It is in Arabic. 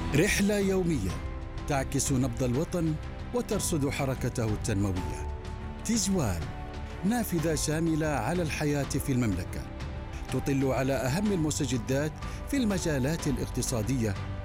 رحلة يومية تعكس نبض الوطن وترصد حركته التنموية. تجوال، نافذة شاملة على الحياة في المملكة، تطل على أهم المستجدات في المجالات الاقتصادية